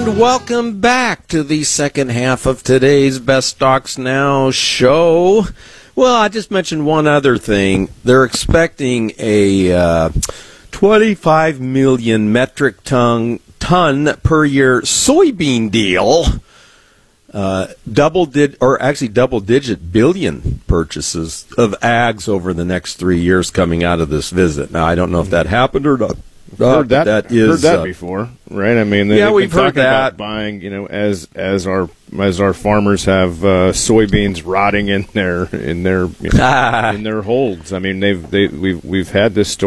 And welcome back to the second half of today's Best Stocks Now show. Well, I just mentioned one other thing. They're expecting a 25 million metric ton per year soybean deal. Double-digit billion purchases of ags over the next 3 years coming out of this visit. Now, I don't know if that happened or not. Heard that before, right? I mean, we've heard that. About buying, as our farmers have soybeans rotting in their holds. I mean, we've had this story.